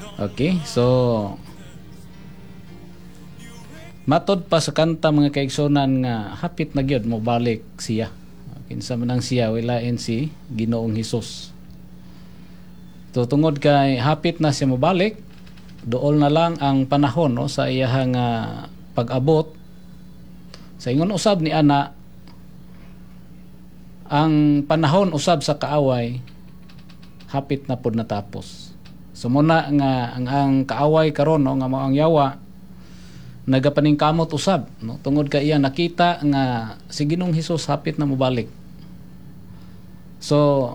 Okay, so matod pa sa kanta mga kaigsunan nga hapit na gyud mo balik siya. Kinsa man ang siya, wilain si Ginoong Hesus. So tungod kay hapit na siya mobalik, dool na lang ang panahon no, sa iyahang pag-abot. Sa ingon usab ni ana, ang panahon usab sa kaaway hapit na pud natapos. So muna nga ang kaaway karon no, nga mao ang yawa nagapaningkamot usab no, tungod kay iya nakita nga si Ginoong Hesus hapit na mobalik. So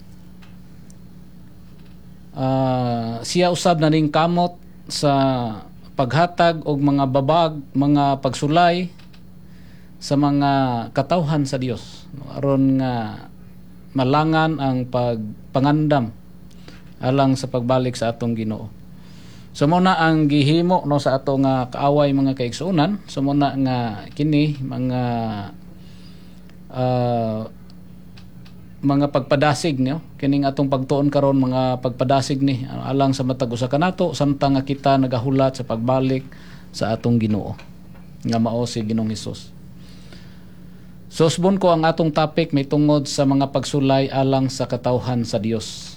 siya usab na ning kamot sa paghatag og mga babag, mga pagsulay sa mga katawhan sa Dios aron nga malangan ang pagpangandam alang sa pagbalik sa atong Ginoo. So muna ang gihimo no sa ato nga kaaway mga kaigsuonan, so muna nga kini mga pagpadasig niyo kining atong pagtuon karon, mga pagpadasig ni alang sa matag usa kanato samtang nga kita nagahulat sa pagbalik sa atong Ginoo nga mao si Ginoong Hesus. So subon ko ang atong topic may tungod sa mga pagsulay alang sa katawhan sa Dios.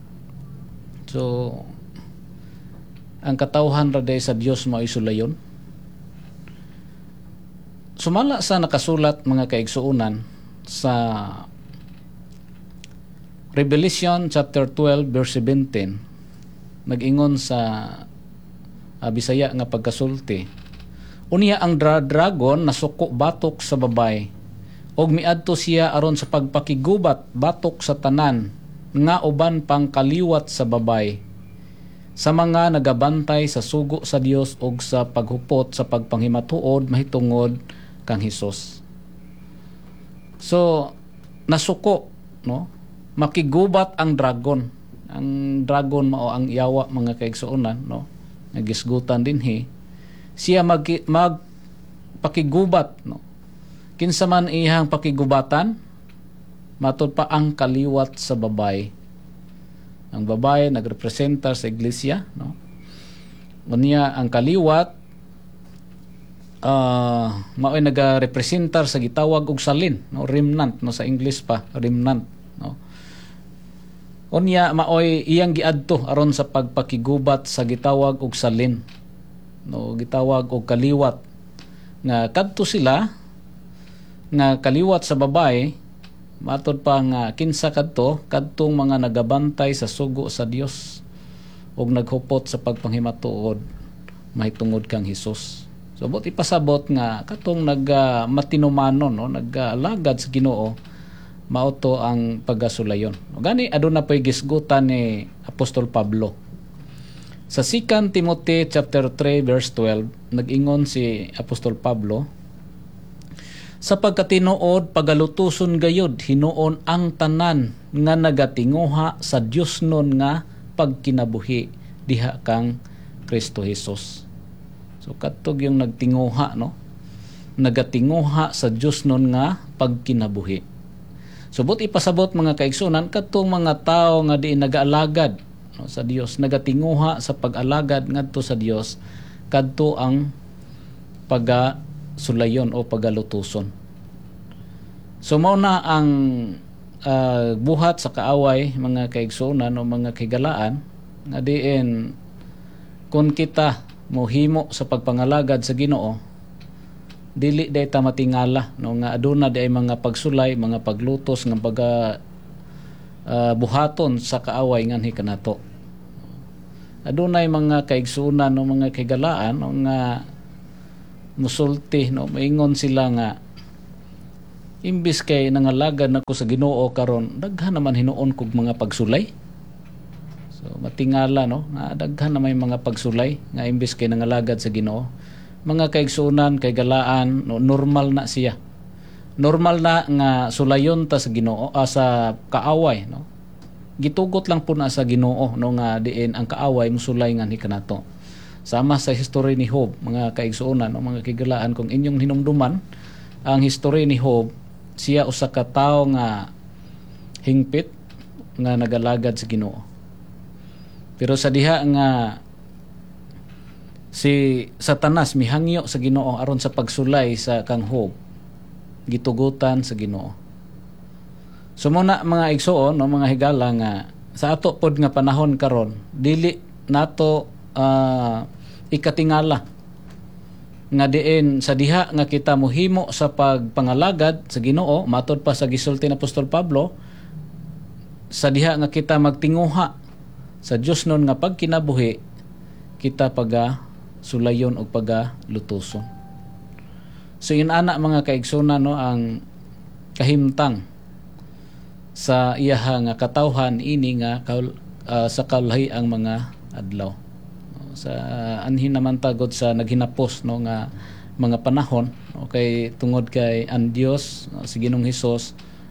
So ang katawhan ra day sa Dios mao isulayon. Sumala sa nakasulat mga kaigsuonan sa Revelation chapter 12 verse 17, nag-ingon sa Bisaya nga pagkasulti, unya ang dragon nasuko batok sa babay og miadto siya aron sa pagpakigubat batok sa tanan nga uban pang kaliwat sa babay sa mga nagabantay sa sugo sa Dios og sa paghupot sa pagpanghimatuod mahitungod kang Hesus. So nasuko no, makigubat ang dragon. Ang dragon mao ang yawa mga kaigsuonan no, nagisgutan dinhi siya magpakigubat no. Kinsa man iyang pakigubatan, matud pa ang kaliwat sa babay. Ang babay nagrepresenta sa iglesia no, unya ang kaliwat mao'y nagarepresentar sa gitawag og salin no, remnant no, sa English pa remnant no. Unya maoy iyang giadto aron sa pagpakigubat sa gitawag og salin no, gitawag og kaliwat nga kadto sila nga kaliwat sa babae matod pa nga kinsa kadtong mga nagabantay sa sugo sa Dios ug naghupot sa pagpanghimatuod mahitungod kang Hesus. So bot ipasabot nga katong matinumanon no, nag-alagad sa Ginoo mao to ang pagasulayon. Gani aduna pay gisgutan ni Apostol Pablo. Sa 2 Timothy chapter 3 verse 12, nag-ingon si Apostol Pablo, sa pagkatinuod pagalutuson gayud hinuon ang tanan nga nagatinguha sa Dios nun nga pagkinabuhi diha kang Kristo Hesus. So katog yung nagtinguha no, nagatinguha sa Dios nun nga pagkinabuhi. Subot ipasabot mga kaigsunan katong mga tao nga di nagaalagad no, sa Dios, nagatinguha sa pag-alagad ngadto sa Dios, kadto ang pagasulayon o pagalutuson. So mao na ang buhat sa kaaway mga kaigsunan o mga kigalaan nga diin kung kita mohimo sa pagpangalagad sa Ginoo, dili day ta matingala no, nga aduna day mga pagsulay, mga paglutos nga buhaton sa kaaway nganhi kanato. Adunay mga kaigsunan no, mga kaigalaan no, nga musulti no, maingon sila nga imbis kay nangalagad nako sa Ginoo karon daghan naman hinuon kog mga pagsulay. So matingala no, nga daghan na may mga pagsulay nga imbis kay nangalagad sa Ginoo. Mga kaigsunan, kaigalaan, no, normal na siya. Normal na nga sulayon ta sa Ginoo, sa kaaway, no. Gitugot lang po na sa Ginoo no nga diin ang kaaway musulay nganhi kanato. Sama sa history ni Job, mga kaigsuonan, no, mga kaigalaan kung inyong hinumduman ang history ni Job, siya usa ka tawo nga hingpit nga nagalagad sa Ginoo. Pero sa diha nga si Satanas mihangyo sa Ginoo aron sa pagsulay sa kanghog, gitugutan sa Ginoo. So muna mga igsoon no, mga higala nga sa ato pod nga panahon karon dili nato ikatingala nga diin sa diha nga kita mohimo sa pagpangalagad sa Ginoo matod pa sa gisulti ni Apostol Pablo, sa diha nga kita magtinguha sa Dios nun nga pagkinabuhi kita sulayon og lutuson. So yun ana mga kaigsunan no, ang kahimtang sa iyaha nga katawhan ini nga sa kaulahi ang mga adlaw. Sa anhin naman tagod sa naghinapos no nga mga panahon, okay, tungod kay ang Dios si Ginoong Hesus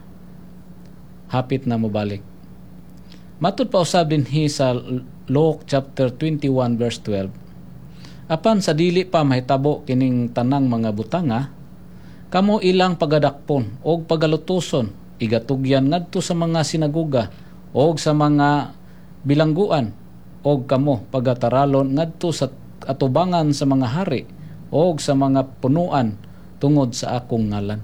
hapit na mobalik. Matud pa usab dinhi sa Luke chapter 21 verse 12. Apan sa dili pa mahitabo kining tanang mga butanga, kamo ilang pagadakpon og pagalutuson, igatugyan ngadto sa mga sinagoga og sa mga bilangguan, og kamo pagataralon ngadto sa atubangan sa mga hari og sa mga punuan tungod sa akong ngalan.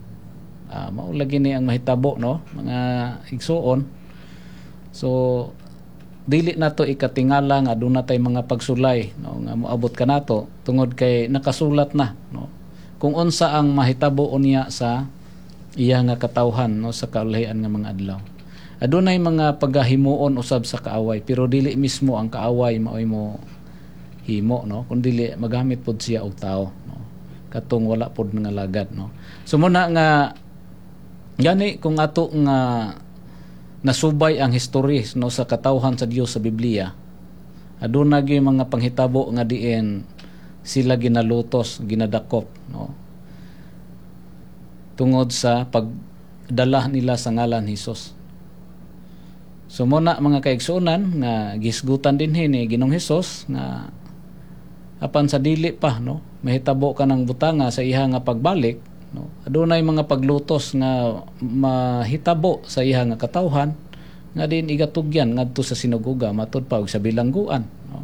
Mao lagi ni ang mahitabo no, mga igsuon. So dili nato ikatingala nga aduna tay mga pagsulay no, nga moabot kanato tungod kay nakasulat na no, kung unsa ang mahitabo unya sa iya nga katawhan no, sa kaulahian nga mga adlaw. Adunay mga pagahimuon usab sa kaaway pero dili mismo ang kaaway maoy mo himo no, kun dili magamit pod siya og tao no, katong wala pod nga lagad no. So muna nga gani kung ato nga nasubay ang history no sa katawhan sa Dios sa Biblia, aduna gyud mga panghitabo nga diin sila ginalutos, ginadakop no, tungod sa pagdala nila sa ngalan Hesus. So muna mga kaigsuonan nga gisgutan din ni Ginoong Hesus nga apan sa dili pa no mahitabo ka ng butanga sa iha nga pagbalik no, adunay mga paglutos nga mahitabo sa iha nga katawhan nga din igatugyan ngadto sa sinagoga matud pa og sa bilangguan no,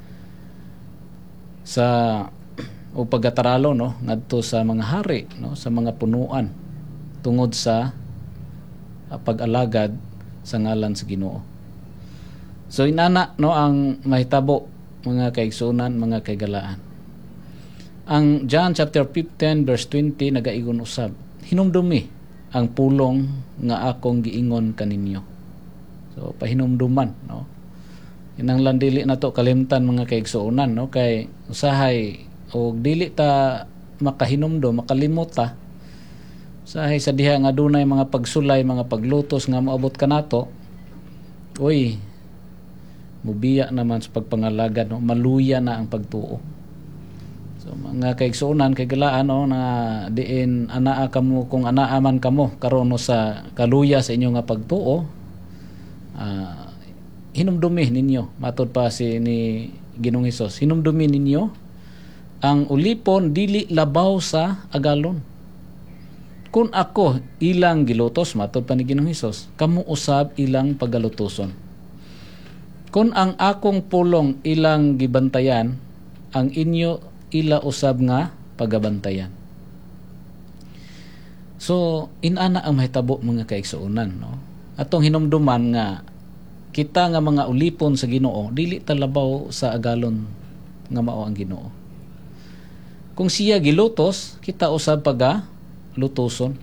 sa o pagataralo no ngadto sa mga hari no, sa mga punuan tungod sa pag-alagad sa ngalan sa Ginoo. So inana no ang mahitabo mga kaigsuonan, mga kaigalaan. Ang John chapter 15 verse 20 nagaigon usab, hinumdumi ang pulong nga akong giingon kaninyo. So pahinumduman no. Inang landili na to kalimtan mga kaigsuonan no, kay usahay og dili ta makahinumdum, makalimot ta. Usahay sa diha nga dunay mga pagsulay, mga paglutos nga moabot kanato. Uy, mubiya naman sa pagpangalagad no, maluya na ang pagtuo. So mga kaigsuonan kaigalaan no, na diin anaa kamo kung anaa man kamo karon no, sa kaluya sa inyo nga pagtuo, hinumdumi ninyo matud pa si ni Ginoong Hesus, hinumdumi ninyo ang ulipon dili labaw sa agalon. Kung ako ilang gilutos matud pa ni Ginoong Hesus, kamo usab ilang pagalutoson. Kung ang akong pulong ilang gibantayan, ang inyo ila usab nga pagabantayan. So inana ang mahitabo mga kaigsuonan no. Atong hinumduman nga kita nga mga ulipon sa Ginoo dili talabaw sa agalon nga mao ang Ginoo. Kung siya gilutos, kita usab lutoson.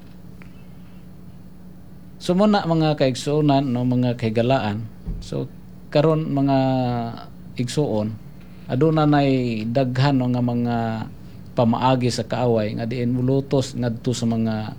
So muna mga kaigsuonan no, mga kaigalaan. So karon mga igsuon aduna nay daghan no, nga mga pamaagi sa kaaway nga diin mulutos ngadto sa mga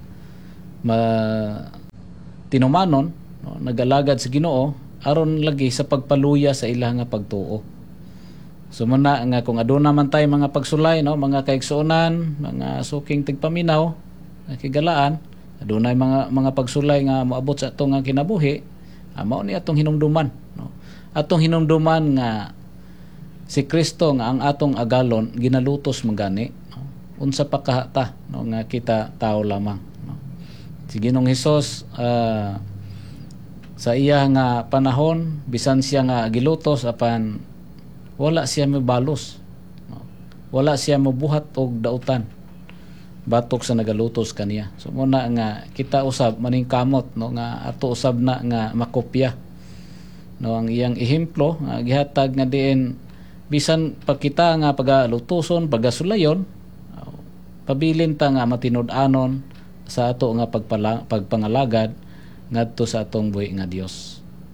tinumanon no, nagalagad sa Ginoo aron lagi sa pagpaluya sa ilang nga pagtuo. So muna nga kung aduna man tay mga pagsulay no, mga kaigsuonan, mga suking tigpaminaw, kigalaan, adunay mga pagsulay nga moabot sa atong nga kinabuhi, mao ni atong hinumduman no. Atong hinumduman nga si Kristo nga ang atong agalon ginalutos magani no? Unsa pa kahata no, nga kita tao lamang no? Si Ginoong Hesus sa iya nga panahon bisan siya nga gilutos apan wala siya mabalos, no? Wala siya mabuhat og dautan batok sa nagalutos kaniya. So muna nga kita usab maning kamot, no, nga ato usab na nga makopya, no, ang iyang ehemplo nga gihatag nga diin bisan pag kita nga pagalutoson pagasulayon, pabilin ta nga matinud-anon sa ato nga pagpangalagad ngadto sa atong buhi nga Dios.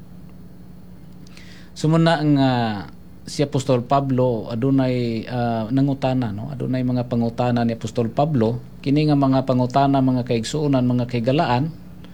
Sumuna nga si Apostol Pablo adunay nangutana, no, adunay mga pangutana ni Apostol Pablo. Kini nga mga pangutana, mga kaigsuonan, mga kaigalaan,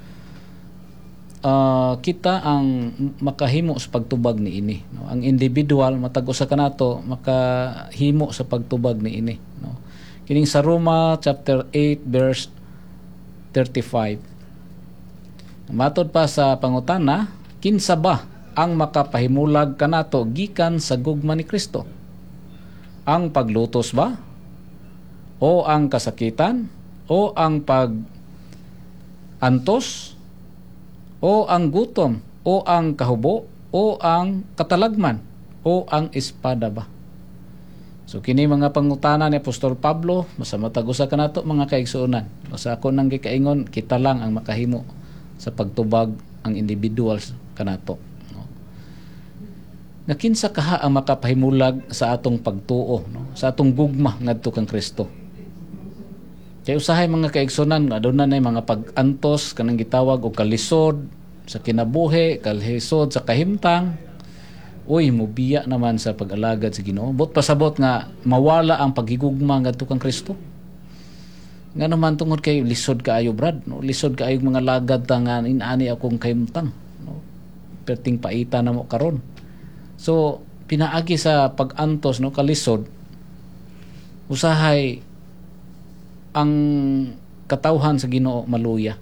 kita ang makahimo sa pagtubag ni ini, no? Ang individual matag usa kanato makahimo sa pagtubag ni ini, no? Kining sa Roma chapter 8 verse 35. Matod pa sa pangutana, kinsa ba ang makapahimulag kanato gikan sa gugma ni Kristo? Ang paglutos ba? O ang kasakitan? O ang pag-antos? O ang gutom? O ang kahubo? O ang katalagman? O ang espada ba? So kini mga pangutana ni Apostol Pablo, masamatagusa kanato mga kaigsuonan. Sa ako nang gikaingon, kita lang ang makahimo sa pagtubag ang individuals kanato, no? Nga kinsa kaha ang makapahimulag sa atong pagtuo, no? Sa atong gugma ngadto kang Kristo. Kay usahay mga kaigsuonan aduna nay mga pag-antos kanang gitawag og kalisod sa kinabuhi, kalisod sa kahimtang. Uy, mubiya naman sa pag-alagad sa Ginoo. Bot pasabot nga mawala ang paghigugma ngadto kang Kristo. Nga naman tungod kay lisod kaayo brad, no? Lisod kaayo mga lagad ta nga inaani akong kahimtang, no? Perting paita na mo karon. So pinaagi sa pag-antos, no, kalisod, usahay ang katawhan sa Ginoo maluya.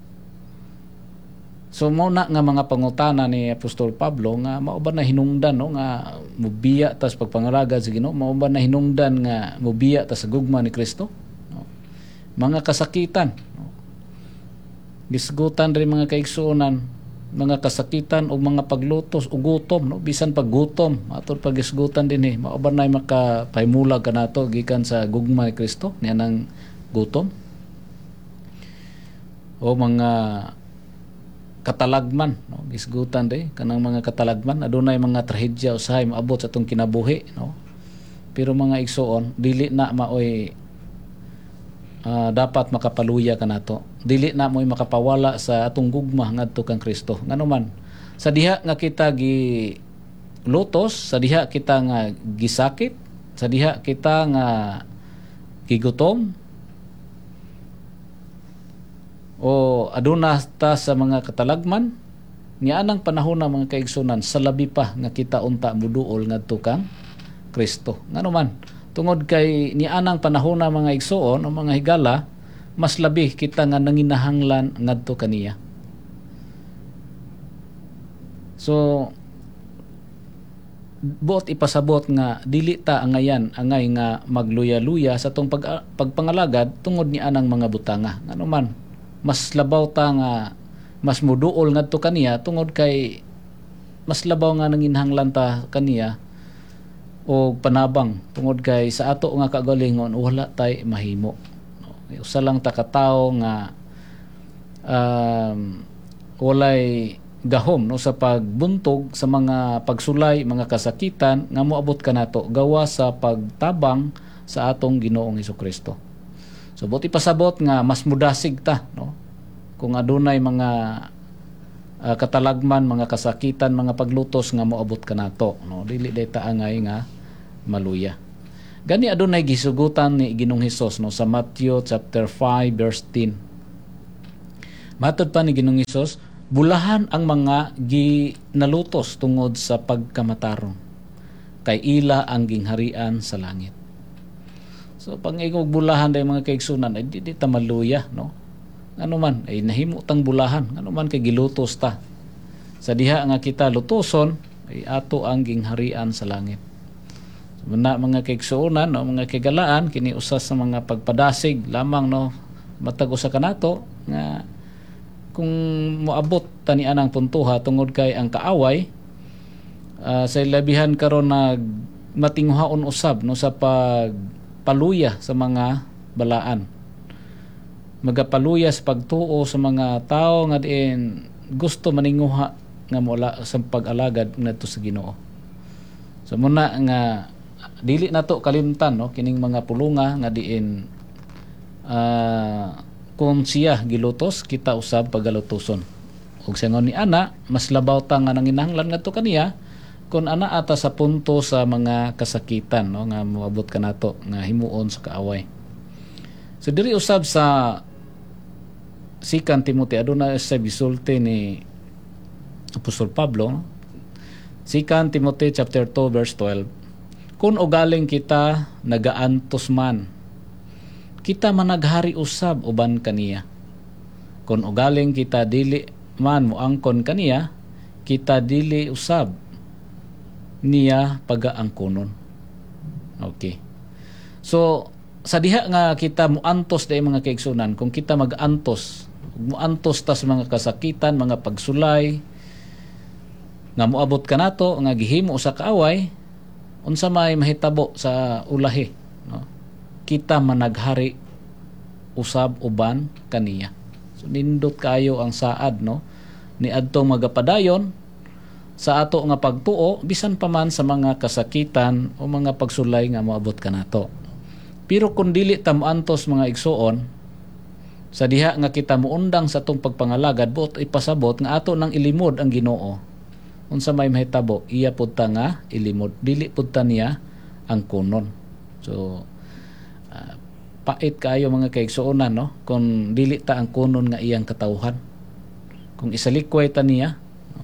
So mao na nga mga pangutana ni Apostol Pablo nga mao ba na hinungdan, no, nga mubiya ta sa pagpangalagad sa Ginoo, mao ba na hinungdan nga mubiya ta sa gugma ni Kristo, no? Mga kasakitan, no? Gisgutan rin mga kaigsuonan, mga kasakitan o mga paglutos o gutom, no? Bisan pag gutom atol pagisgutan din mao ba na makapahimulag kanato gikan sa gugma ni Kristo niya nang gutom o mga katalagman, no? Gisgutan rin kanang mga katalagman adunay mga trahedya usahay maabot sa atong kinabuhi, no? Pero mga igsuon dili na maoy dapat makapaluya kanato, dili na mo'y makapawala sa atong gugma ngadto kang Kristo. Nganuman sa diha nga kita gi lutos, sa diha kita nga gisakit, sa diha kita nga gigutom, o aduna ta sa mga katalagman, niya anang panahon ng mga kaigsunan sa labi pa nga kita unta muduol ngadto kang Kristo. Nganuman tungod kay nianang panahon na mga igsuon o mga higala, mas labi kita nga nanginahanglan ngadto kaniya. So buot ipasabot nga dili ta angayan angay nga magluya-luya sa tong pagpangalagad tungod ni anang mga butanga. Nganuman mas labaw ta nga mas muduol ngadto kaniya tungod kay mas labaw nga nanginahanglan ta kaniya o panabang tungod kay sa ato nga kagalingon wala tay mahimo, no? Usa lang ta ka tawo nga walay gahom, no, sa pagbuntog sa mga pagsulay, mga kasakitan nga moabot kanato gawa sa pagtabang sa atong Ginoong Hesukristo. So buti pasabot nga mas mudasig ta, no, kung adunay mga katalagman, mga kasakitan, mga paglutos nga moabot kanato, no, dili dayta angay nga maluya. Gani adunay gisugutan ni Ginoong Hesus, no, sa Matthew chapter 5 verse 10. Matod pa ni Ginoong Hesus, bulahan ang mga ginalutos tungod sa pagkamatarong, kay ila ang gingharian sa langit. So pang igog bulahan day mga kaigsunan ay di ta maluya, no. Ano man ay nahimo tang bulahan, ano man kay gilutos ta. Sa diha nga kita lutoson ay ato ang gingharian sa langit. So, mga kaigsuonan, no, mga kagalaan kini usa sa mga pagpadasig lamang, no, matag usa kanato nga kung moabot tani anang puntuha tungod kay ang kaaway sa labihan karon nag matinghaon usab no sa pagpaluya sa mga balaan, magapaluya sa pagtuo sa mga tao nga diin gusto maninguha nga mula sa pag-alagad ngadto sa Ginoo. So muna nga dili nato kalimtan no kining mga pulunga nga diin kung siya gilutos kita usab pagalutoson. Ug sangon ni ana mas labaw ta nga nanginahanglan ngadto kaniya kung ana ata sa punto sa mga kasakitan no nga moabot kanato nga himuon sa kaaway. So diri usab sa 2 Timoteo aduna sa bisulti ni Apostol Pablo, no? 2 Timoteo chapter 2 verse 12. Kung ugaling kita nagaantos man, kita managhari usab uban kaniya. Kung ugaling kita dili man moangkon kaniya, kita dili usab niya pagaangkonon. Okay. So sa diha nga kita muantos day mga kaigsunan, kung kita muantos ta sa mga kasakitan, mga pagsulay nga moabot kanato nga gihimo sa kaaway, unsa may mahitabo sa ulahi, no? Kita managhari usab uban kaniya. So nindot kayo ang saad no ni adtong magapadayon sa ato nga pagtuo bisan pa man sa mga kasakitan o mga pagsulay nga moabot kanato. Pero kung dili ta moantos mga igsuon, sa diha nga kita muundang sa atong pagpangalagad buot ipasabot nga ato nang ilimod ang Ginoo, unsa may mahitabo iya pud ta nga ilimod, dili pud ta niya ang kunon. So pait kayo mga kaigsuonan no kung dili ta ang kunon nga iyang katawhan, kung isalikway ta niya.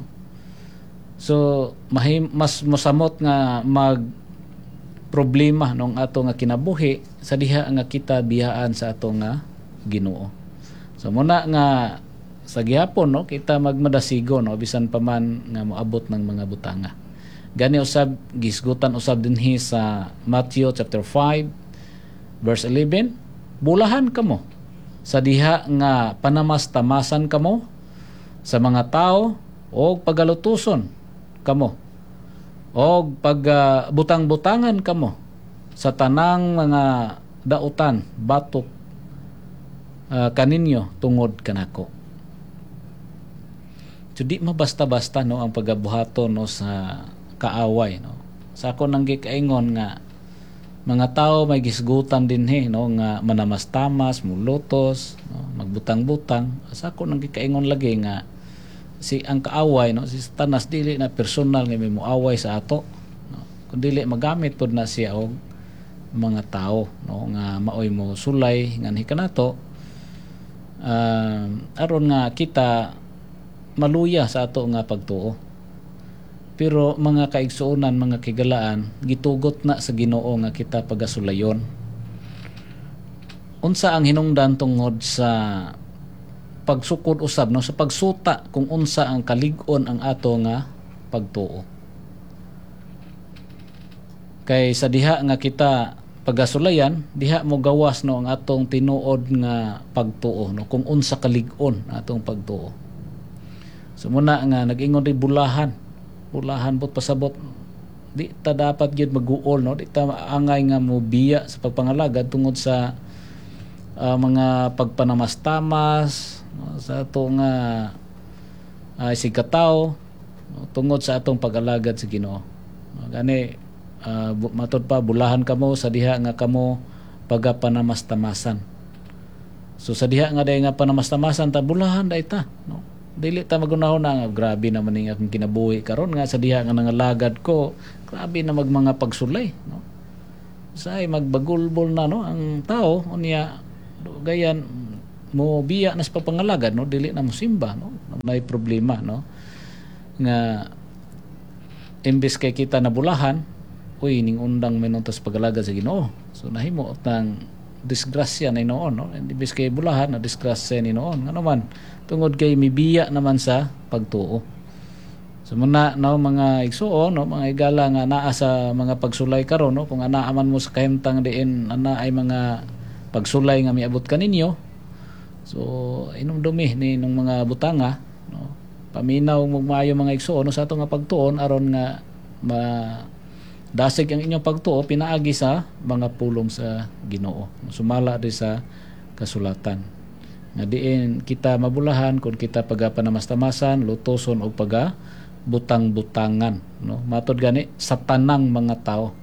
So mas mosamot nga mag problema nung ato nga kinabuhi sa diha nga kita biyaan sa ato nga Ginoo. So muna nga sa gihapon no kita magmadasigo no bisan pa man nga moabot ng mga butanga. Gani usab gisgutan usab dinhi sa Matthew chapter 5 verse 11, bulahan kamo sa diha nga panamastamasan kamo sa mga tao o pagalutuson kamo o butang-butangan kamo sa tanang mga dautan batok kaninyo tungod kanako. So di mabasta-basta no ang pagabuhaton no sa kaaway no. Sa ako nang gikaingon nga mga tao may gisgutan dinhi no nga manamastamas, mulutos, no, magbutang-butang. Sa ako nang gikaingon lagi nga si ang kaaway no si Satanas dili na personal nga may moaway sa ato no, kun dili magamit pud na siya og mga tao no nga maoy mo sulay nganhi kanato aron nga kita maluya sa ato nga pagtuo. Pero mga kaigsuonan, mga kigalaan, gitugot na sa Ginoo nga kita pagasulayon. Unsa ang hinungdan tungod sa pagsukod usab no sa pagsuta kung unsa ang kalig-on ang ato nga pagtuo. Kay sa diha nga kita pagasulayan, diha mo gawas no ang atong tinuod nga pagtuo no kung unsa kalig-on atong pagtuo. So muna nga nag-ingon ri bulahan pot pasabot di ta dapat gyud mag-uol no, di ta angay nga mo biya sa pagpangalagad tungod sa mga pagpanamastamas no, sa ato nga sigkataw no, tungod sa atong pag-alagad sa Ginoo. No, gani matod pa bulahan kamo sa diha nga kamo pagapanamastamasan. So sa diha nga day nga panamastamasan ta bulahan day ta no. Dili ta magunahon na grabe naman ning akong kinabuhi karon nga sa diha nga nangalagad ko, grabe na mga pagsulay no. Say magbagulbol na no ang tao unya gayan mo biya na sa papangalagad no, dili na mo simba no. May problema no nga imbes kay kita na bulahan, uy ning undang minuntas pagalagad sa Ginoo. So nahimo tang disgrasya na noon no, imbes kay bulahan na disgrasya ni noon nga naman tungod kay mibiya naman sa pagtuo. So muna no mga igsuon no mga igala nga naa sa mga pagsulay karon no kung anaa man mo sa kahimtang diin ana ay mga pagsulay nga miabot kaninyo So inumdumi ni nung mga butanga, no, paminaw mo maayo mga igsoon no, sa ato nga pagtuon aron nga dasig ang inyong pagtuo pinaagi sa mga pulong sa Ginoo. Sumala di sa kasulatan nga diin kita mabulahan kung kita pagapanamastamasan, lutoson o paga butang-butangan, no, matod gani sa tanang mga tao.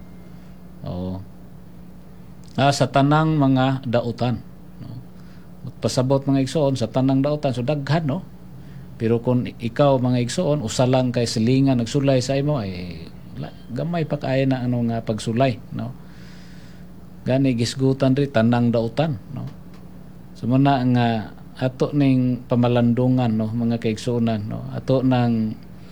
Sa tanang mga dautan, no, pasabot mga igsoon sa tanang dautan so daghan, no, pero kung ikaw mga igsoon usa lang kay silingan nagsulay sa imo ay gamay pa kaya na ano nga pagsulay, no, gani gisgutan ri tanang dautan, no. Sumuna nga ato ning pamalandungan, no, mga kaigsuonan, no, ato nang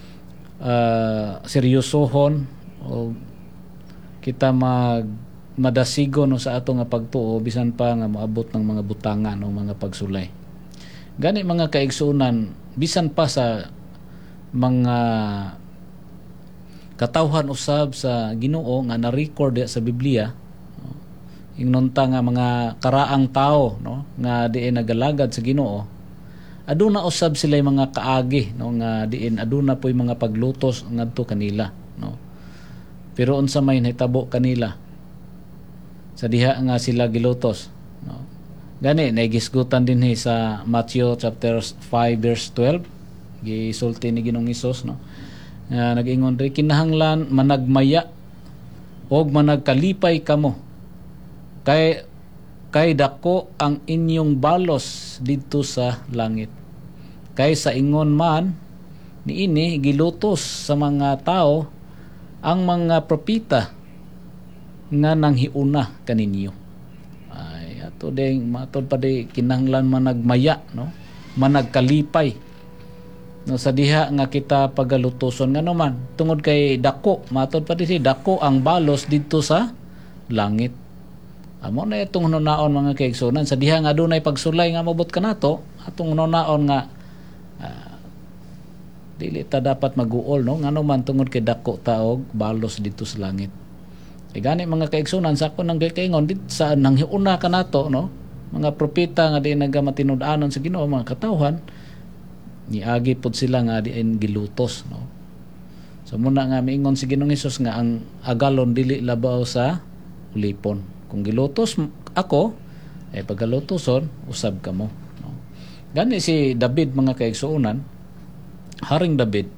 seryosohon o kita madasigon, no, sa ato nga pagtuo bisan pa nga moabot ng mga butangan o mga pagsulay. Gani mga kaigsuonan bisan pa sa mga katawhan usab sa Ginoo nga na-record sa Biblia, no, ingnunta nga mga karaang tao, no, nga diin nagalagad sa Ginoo, aduna usab sila mga kaagi, no, nga diin aduna po'y mga paglutos ngadto kanila, no. Pero unsa may nahitabo kanila sa diha nga sila gilutos, no. Gani naigisgutan din sa Matthew chapter 5 verse 12, gisulti ni Ginoong Hesus, no, nag-ingon ri kinahanglan managmaya og managkalipay kamo kay dako ang inyong balos didto sa langit. Kay sa ingon man niini gilutos sa mga tao ang mga propeta nga nanghiuna kaninyo. Ay ato ding matod pa di kinahanglan managmaya, no, managkalipay, no, sa diha nga kita pagalutoson nga naman tungod kay dako matod pa di si dako ang balos didto sa langit. Amo na itong hunaon mga kaigsunan sa diha nga adunay pagsulay nga mabot kanato atong hunaon nga dili ta dapat maguol, no, ngano man tungod kay dako taog balos dito sa langit. E gani mga kaigsunan sa ako nang gikaingon dit sa nanghiuna kanato, no, mga propeta nga di nagamatinud-anon sa Ginoo mga katawhan niagi pod sila nga diin gilutos, no. So muna nga miingon si Ginoong Hesus nga ang agalon dili labaw sa ulipon. Kung gilutos ako ay pagalutoson usab kamo, no. Gani si David mga kaigsuonan, Haring David,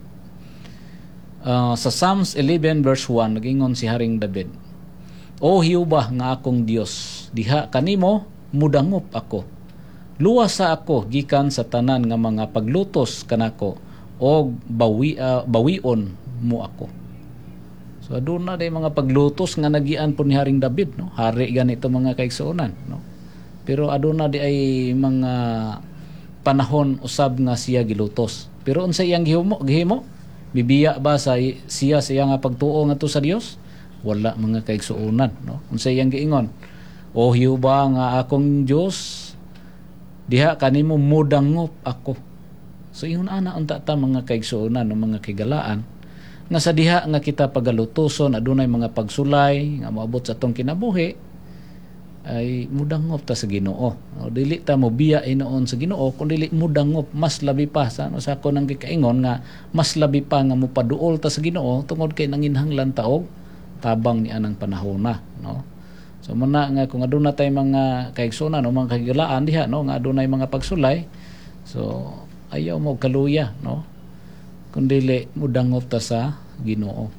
sa Psalms 11 verse 1 nagingon si Haring David, O Hiuba nga akong Dios, diha kanimo mudangop ako. Luwasa ako gikan sa tanan nga mga paglutos kanako o bawion mo ako. So aduna day mga paglutos nga nagian po ni Haring David, no. Hari ganito mga kaigsuonan, no. Pero aduna di ay mga panahon usab nga siya gilutos. Pero unsa iyang gihimo? Bibiya ba sa siya sa iyang pagtuo ngadto sa Dios? Wala mga kaigsuonan, no. Unsa iyang giingon? O Hiuba nga akong Dios, diha kanimo mudangop ako. So ingon ana unta ta mga kaigsuonan no, mga kigalaan nga sa diha nga kita pagalutoson adunay mga pagsulay nga moabot sa atong kinabuhi ay mudangop ta sa Ginoo. O dili ta mo biya inoon sa Ginoo kun dili mudangop mas labi pa sa ano sa ako nang gikaingon nga mas labi pa nga mopaduol ta sa Ginoo tungod kay nanginhanglan ta og tabang ni anang panahona, no. So muna nga kung aduna tay mga kaigsuonan o mga kagilaan diha, no, nga adunay mga pagsulay, so ayaw mo kaluya, no, kundi mudangop ta sa Ginoo.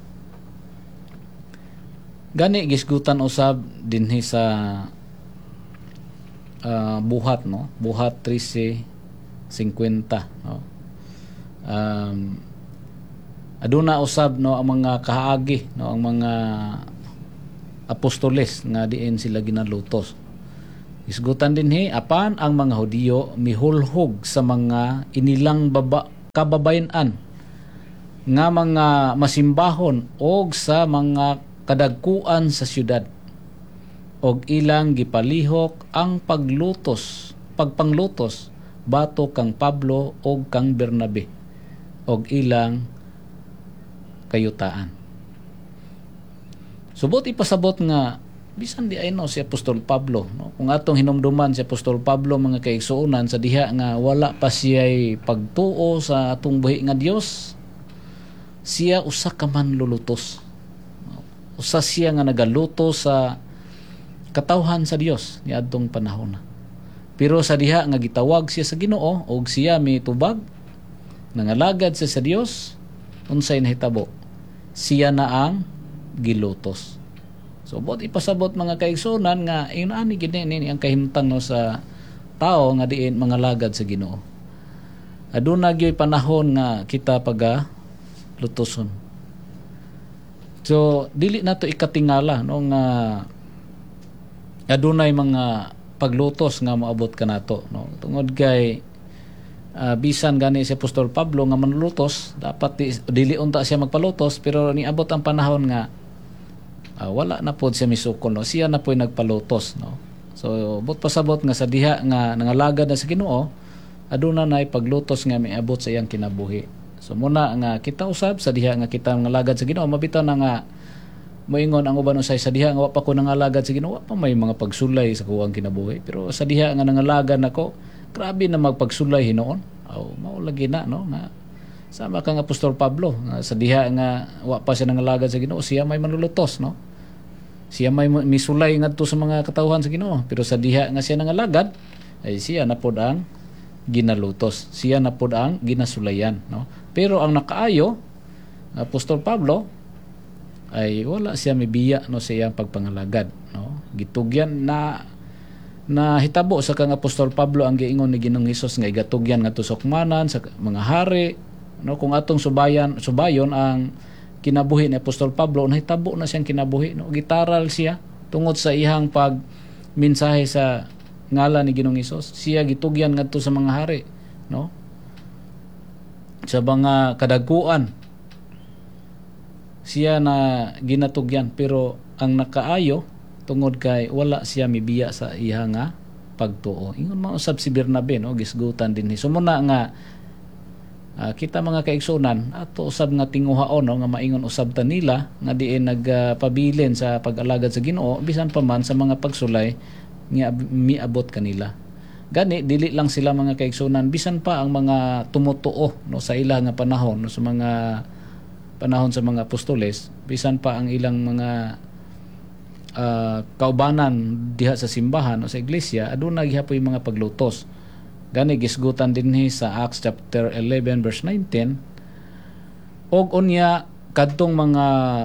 Gani gisgutan usab dinhi sa buhat, no, buhat 13:50, no. Aduna usab, no, ang mga kahaagi, no, ang mga apostoles nga diin sila ginalutos. Isgutan dinhi apan ang mga Hudiyo mihulhog sa mga inilang kababayan-an nga mga masimbahon og sa mga kadagkuan sa syudad og ilang gipalihok ang pagpanglutos batok kang Pablo og kang Bernabe og ilang kayutaan. Subot ipasabot nga bisan di ay no si Apostol Pablo, no? Kung atong hinumduman si Apostol Pablo mga kaigsuonan sa diha nga wala pa siya'y pagtuo sa atong buhi nga Dios, siya usa ka manlulutos. Usa siya nga nagaluto sa katawhan sa Dios ni adtong panahon. Pero sa diha nga gitawag siya sa Ginoo og siya mitubag nangalagad siya sa Dios, unsay nahitabo? Siya na ang gilutos. So bot ipasabot mga kaigsuonan nga ani gid ni ang kahimtang no sa tao nga diin mga lagad sa Ginoo. Aduna gyud panahon nga kita lutoson. So dili nato ikatingala no nga adunay mga paglutos nga moabot kanato no. Tungod kay bisan gani si Apostol Pablo nga manlutos, dapat dili unta siya magpalutos, pero niabot ang panahon nga wala na pod siya misukon, no? Siya na po nagpalutos, no? So but pasabot nga sa diha nga nangalagad na sa Ginoo, aduna nay paglutos nga miabot sa iyang kinabuhi. So muna nga kita usab sa diha nga kita nangalagad sa Ginoo, mabitaw na nga moingon ang uban usay sa diha nga wa pa ko nangalagad sa Ginoo, pa may mga pagsulay sa kuwang kinabuhi. Pero sa diha nga nangalagad nako, grabe na magpagsulay hinoon. Mao lagi na no nga sama kang Apostol Pablo nga sa diha nga wa pa siya nangalagad sa Ginoo, siya may manlulutos, no? Siya may misulay ngadto sa mga katawhan sa Ginoo, pero sa diha nga siya nangalagad ay siya na pod ang ginalutos, siya na pod ang ginasulayan, no? Pero ang nakaayo Apostol Pablo ay wala siya mibiya no sa iyang pagpangalagad, no? Gitugyan na hitabo sa kang Apostol Pablo ang giingon ni Ginoong Hesus nga igatugyan ngadto sa hukmanan sa mga hari, no? Kung atong subayon ang kinabuhi ni Apostol Pablo, nahitabo na siyang kinabuhi, no? Gitaral siya tungod sa ihang pagmensahe sa ngalan ni Ginoong Hesus. Siya gitugyan ngadto sa mga hari, no? Sa mga kadagkuan siya na ginatugyan, pero ang nakaayo tungod kay wala siya mibiya sa ihang pagtuo. Ingon mausab si Bernabe, no? Gisgutan din ni. So muna nga kita mga kaigsunan ato usab nga tinguhaon, no? Nga maingon usab ta nila nga diin nagpabilin sa pag-alagad sa Ginoo bisan pa man sa mga pagsulay nga miabot kanila. Gani dili lang sila mga kaigsunan, bisan pa ang mga tumutuo, no, sa ila nga panahon, no, sa mga panahon sa mga apostoles, bisan pa ang ilang mga kaubanan diha sa simbahan o sa iglesia, aduna gihapoy mga paglutos. Gani gisgutan dinhi sa Acts chapter 11 verse 19, og unya kadtong mga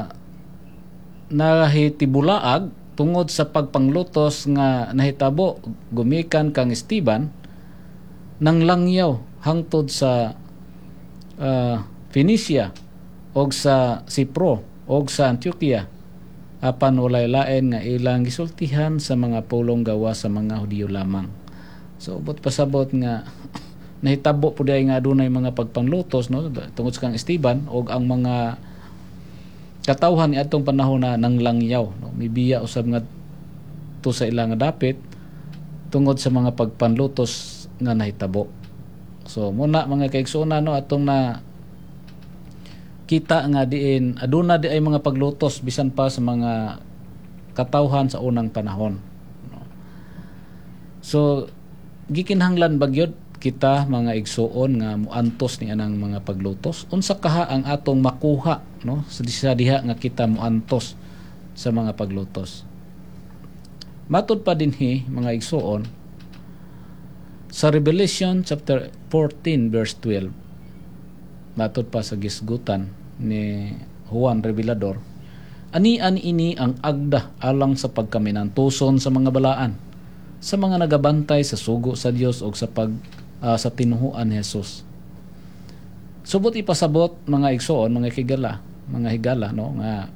nahitibulaag tungod sa pagpanglutos nga nahitabo gumikan kang Esteban nang langyaw hangtod sa Phoenicia og sa Cipro og sa Antioquia, apan walay lain nga ilang gisultihan sa mga pulong gawa sa mga Hudiyo lamang. So but pasabot nga nahitabo pud ay nga adunay mga pagpanglutos, no, tungod sa kang Esteban og ang mga katawhan ni atong panahon na nang langyaw, no, mibiya usab nga to sa ilang dapit tungod sa mga pagpanlutos nga nahitabo. So muna mga kaigsuonan, no, atong na kita nga diin aduna di ay mga paglutos bisan pa sa mga katawhan sa unang panahon, no? So gikinahanglan bagyod kita mga igsuon nga muantos ni anang mga paglutos, unsa kaha ang atong makuha, no, sa diha nga kita muantos sa mga paglutos. Matud pa dinhi mga igsuon sa Revelation chapter 14 verse 12, matud pa sa gisgutan ni Juan Revelador, ani-ani ini ang agda alang sa pagkaminantuson sa mga balaan, sa mga nagabantay sa sugo sa Dios o sa sa tinuhuan ni Jesus. Subot ipasabot mga igsoon, mga higala, no, nga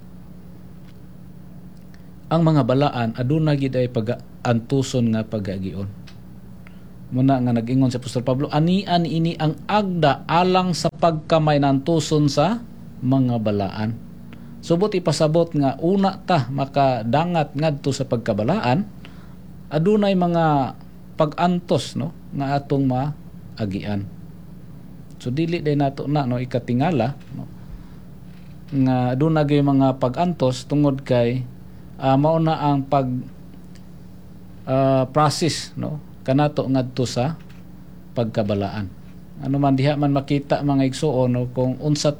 ang mga balaan aduna gid ay pag-antuson nga pagagion. Muna nga nag-ingon si Apostol Pablo, ani-ani ini ang agda alang sa pagkamaynantuson sa mga balaan. Subot ipasabot nga una ta makadangat ngadto sa pagkabalaan, adunay mga pag-antos, no, nga atong maagian. So dili day nato na, no, ikatingala, no, nga aduna gyud mga pag-antos tungod kay mao na ang pag process, no, kanato ngadto sa pagkabalaan. Ano man diha man makita mga igsuon, no, kung unsa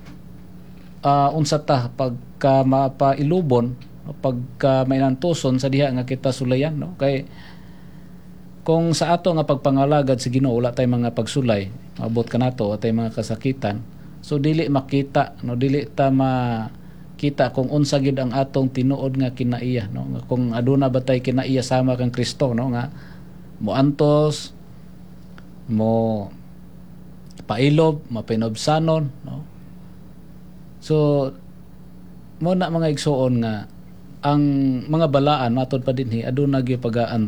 ta pagka mapailubon, pagka mainantuson sa diha nga kita sulayan, no, kay kung sa ato nga pagpangalagad sa Ginoo wala tay mga pagsulay, abot kanato tay mga kasakitan, so dili makita, no, dili ta makita kung unsa gid ang atong tinuod nga kinaiya, no, kung aduna ba tay kinaiya sama kang Kristo, no, nga moantos, mo pailob, mapinobsanon, no. So mo na mga igsuon nga ang mga balaan matod pa dinhi aduna gyud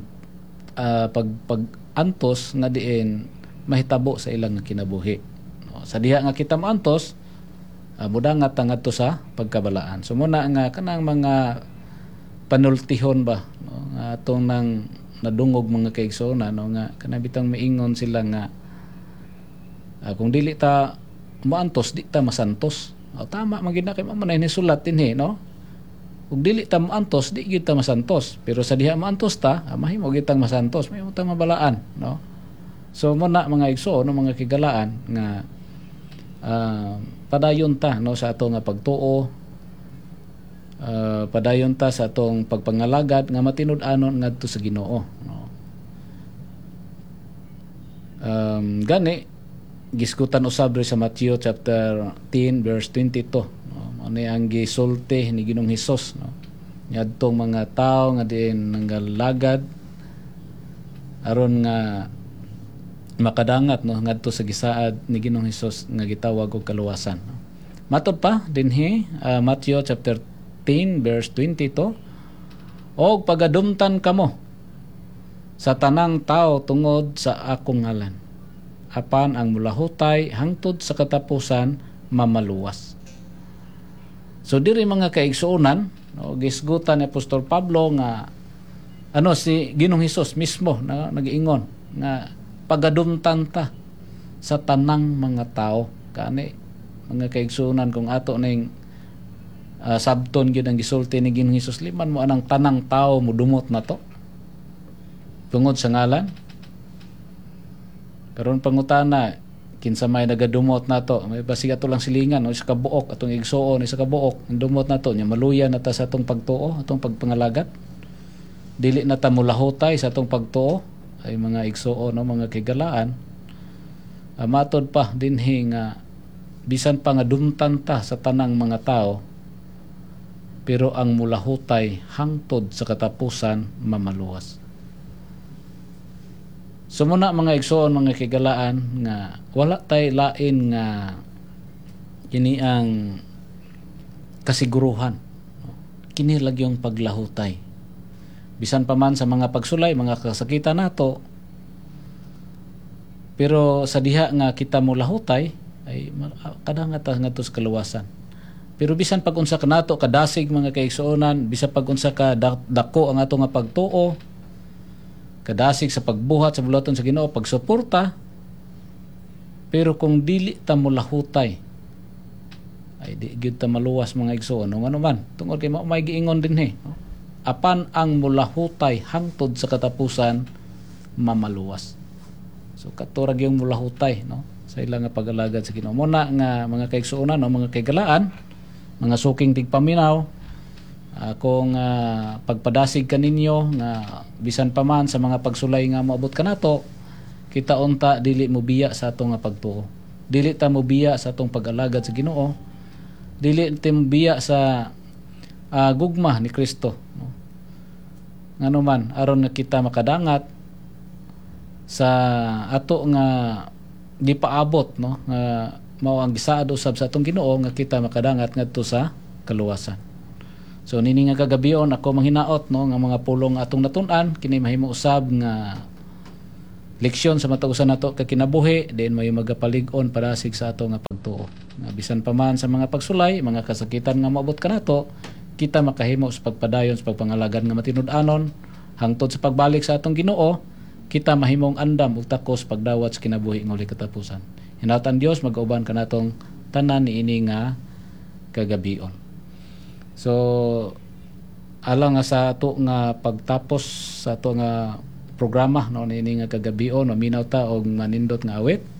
pag-antos nga diin mahitabo sa ilang kinabuhi, no. Sa diha nga kita moantos, mudangat ngadto sa pagkabalaan. So muna nga kanang mga panultihon ba, no, nga atong nang nadungog mga kaigsoona, no, nga kanang bitang maingon sila nga kung dili ta moantos di ta masantos. Tama man gid na kay man ni sulat dinhi, no. Ug dili ta moantos di gyud ta masantos, pero sa diha moantos ta mahimo gyud tang masantos, mahimo tang mabalaan, no. So mo na mga igsoon, no, mga kigalaan nga padayon ta, no, sa ato nga pagtuo, padayon ta sa atong pagpangalagad nga matinud-anon ngadto sa Ginoo, no. Gani gisgutan usab sa Matthew chapter 10 verse 22, no. Ano ang gisulti ni Ginoong Hesus, no, ngadtong mga tao nga diin nanggalagad aron nga makadangat, no, ngadto sa gisaad ni Ginoong Hesus nga gitawag og kaluwasan, no. Matod pa dinhi Matthew chapter 10 verse 22, og pagadumtan kamo sa tanang tao tungod sa akong ngalan, apan ang mulahutay hangtod sa katapusan mamaluwas. So diri mga kaigsuonan, no, gisgutan ni Apostol Pablo nga si Ginoong Hesus mismo na nag-iingon nga pagadumtan ta sa tanang mga tao. Kani mga kaigsuonan, kung ato ning sabton gyud ang gisulti ni Ginoong Hesus, liman mo anang tanang tao mudumot na to tungod sa ngalan. Karon pangutana, kinsa may nagadumot nato, may basig ato lang silingan, no, isa ka buok atong igsuon, isa ka buok ang dumot nato nya maluya na ta sa atong pagtuo, atong pagpangalagat. Dili na ta mulahutay sa atong pagtuo ay mga igsuon, no, mga kigalaan. Matod pa dinhi nga bisan pa nga dumtan ta sa tanang mga tao, pero ang mulahutay hangtod sa katapusan mamaluwas. So muna mga igsoon, mga kigalaan, nga wala tay lain nga kini ang kasiguruhan, kini lagyong paglahutay. Bisan pa man sa mga pagsulay, mga kasakitan nato, pero sa diha nga kita mo lahutay ay kadang nga sa kaluwasan. Pero bisan pag unsa ka nato kadasig mga kaigsuonan, bisan pag unsa ka dako ang ato nga pagtuo, kadasig sa pagbuhat sa bulaton sa Ginoo, pagsuporta, pero kung dili ta mo lahutay ay di gyud ta maluwas mga igsoon, ano man tungod kay may giingon dinhi, no? Apan ang mulahutay hangtod sa katapusan mamaluwas. So katurag yung mulahutay, no, sa ilang nga pag-alagad sa Ginoo. Muna nga mga kaigsuonan, no, mga kaigalaan, mga suking tigpaminaw, kung pagpadasig kaninyo nga bisan pa man sa mga pagsulay nga moabot kanato, kita unta dili mo biya sa atong nga pagtuo, dili ta mo biya sa atong pag-alagad sa Ginoo, dili ta mo biya sa gugma ni Kristo, no? Ngano man aron nga kita makadangat sa ato nga gipaabot, no, nga mao ang gisaad usab sa atong Ginoo nga kita makadangat ngadto sa kaluwasan. So nini nga kagabion ako manghinaot, no, nga mga pulong atong natun-an kini mahimo usab nga leksyon sa matausan nato ka kinabuhi, din may magapalig-on parasig sa ato nga pagtuo. Nga bisan pa man sa mga pagsulay, mga kasakitan nga moabot kanato, kita makahimo sa pagpadayon sa pagpangalagad nga matinud-anon hangtod sa pagbalik sa atong Ginoo, kita mahimong andam ug takos pagdawat sa kinabuhi nga uli katapusan. Hinatan Dios mag-auban kanatong tanan niini nga kagabion. So alang nga sa ato nga pagtapos sa ato nga programa no nini nga kagabion no minaw ta og manindot nga awit.